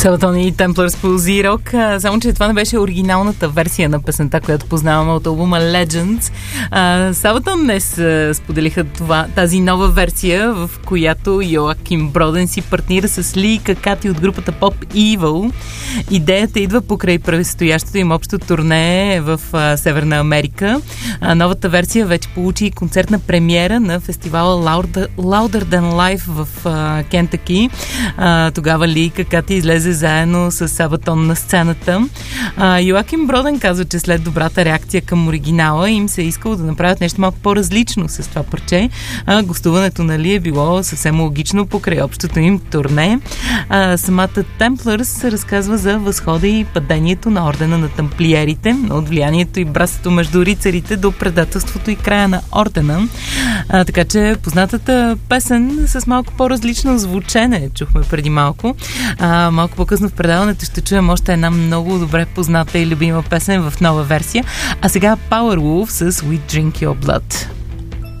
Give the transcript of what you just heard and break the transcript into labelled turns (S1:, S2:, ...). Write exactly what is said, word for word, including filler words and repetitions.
S1: Sabaton и Templars по Z-Rock, само че това не беше оригиналната версия на песента, която познаваме от албума Legends. Sabaton днес споделиха това, тази нова версия, в която Йоаким Броден си партнира с Лийка Кати от групата Pop Evil. Идеята идва покрай предстоящото им общо турне в а, Северна Америка. А, новата версия вече получи концертна премиера на фестивала Louder, Louder Than Life в а, Кентъки. А, тогава Лийка Кати излезе заедно с Sabaton на сцената. А, Йоаким Броден казва, че след добрата реакция към оригинала им се е искало да направят нещо малко по-различно с това парче. А, гостуването, нали, е било съвсем логично покрай общото им турне. А, самата Templars разказва за възхода и падението на ордена на тамплиерите, от влиянието и братството между рицарите до предателството и края на ордена. А, така че познатата песен с малко по-различно звучене чухме преди малко. А, малко по-късно в предаването ще чуем още една много добре позната и любима песен в нова версия. А сега Powerwolf с We Drink Your Blood.